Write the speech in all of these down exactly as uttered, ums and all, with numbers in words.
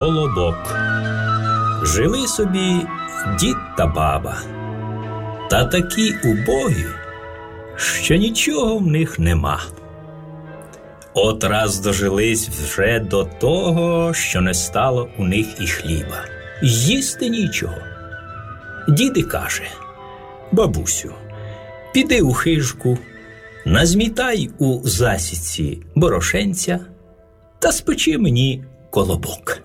Колобок. Жили собі дід та баба, та такі убогі, що нічого в них нема. От раз дожились вже до того, що не стало у них і хліба. Їсти нічого. Дід і каже: бабусю, піди у хижку, назмітай у засідці борошенця та спечи мені колобок.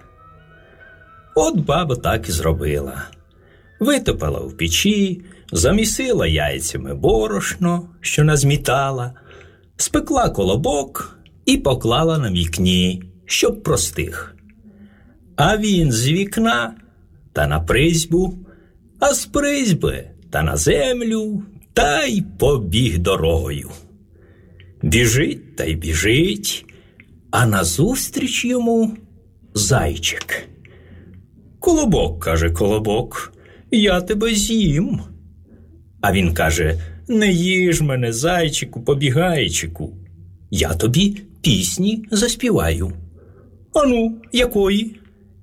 От баба так і зробила. Витопила в печі, замісила яйцями борошно, що назмітала, спекла колобок і поклала на вікні, щоб простих. А він з вікна та на призьбу, а з призьби та на землю, та й побіг дорогою. Біжить та й біжить, а назустріч йому зайчик. «Колобок, – каже колобок, – я тебе з'їм». А він каже: «Не їж мене, зайчику, побігайчику, я тобі пісні заспіваю». «Ану, якої?»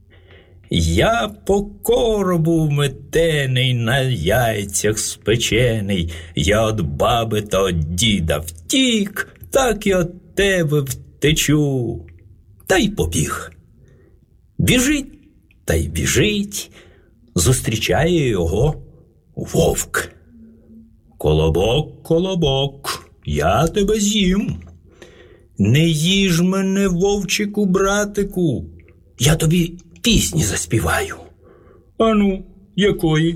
«Я по коробу метений, на яйцях спечений, я от баби та от діда втік, так і от тебе втечу». Та й побіг. Біжить та й біжить, зустрічає його вовк. «Колобок, колобок, я тебе з'їм». «Не їж мене, вовчику, братику, я тобі пісні заспіваю». «Ану, якої?»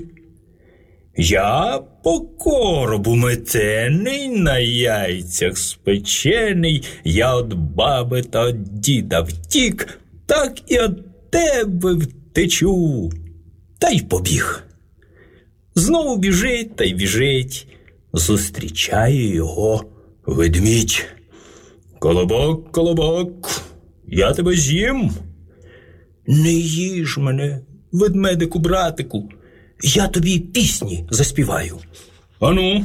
«Я по коробу метений, на яйцях спечений, я от баби та от діда втік, так і от тебе втечу». Та й побіг. Знову біжить та й біжить, зустрічає його ведмідь. «Колобок, колобок, я тебе з'їм». «Не їж мене, ведмедику, братику, я тобі пісні заспіваю». «Ану?»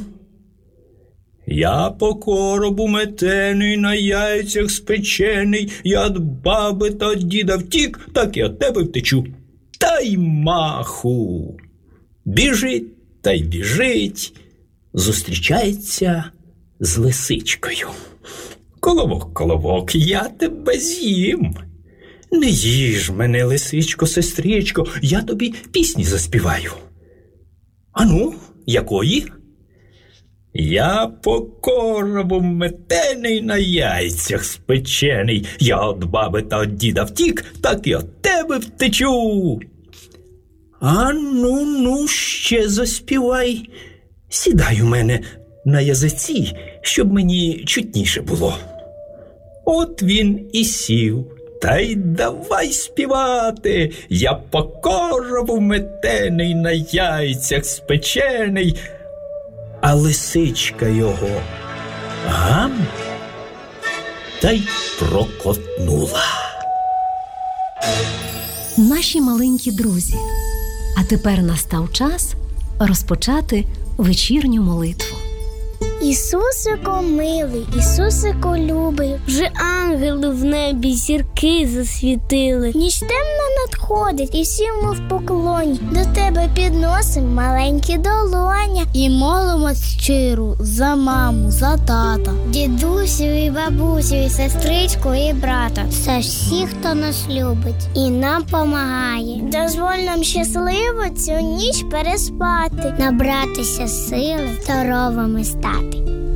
«Я по коробу метений, на яйцях спечений, я от баби та от діда втік, так і от тебе втечу». Та й маху. Біжить та й біжить, зустрічається з лисичкою. «Колобок, колобок, я тебе з'їм». «Не їж мене, лисичко, сестричко, я тобі пісні заспіваю». «Ану, якої?» «Я по коробу метений, на яйцях спечений, я от баби та от діда втік, так і от тебе втечу». «А ну, ну, ще заспівай. Сідай у мене на язиці, щоб мені чутніше було». От він і сів, та й давай співати: «Я по коробу метений, на яйцях спечений». А лисичка його гам та й прокотнула. Наші маленькі друзі, а тепер настав час розпочати вечірню молитву. Ісусико милий, Ісусико любий, вже ангели в небі зірки засвітили. Ніч темна надходить, і всі ми в поклоні до тебе підносим маленькі долоня і молимось щиро за маму, за тата, дідусю і бабусю, і сестричку, і брата, за всіх, хто нас любить і нам помагає. Дозволь нам щасливо цю ніч переспати, набратися сили, здоровими стати.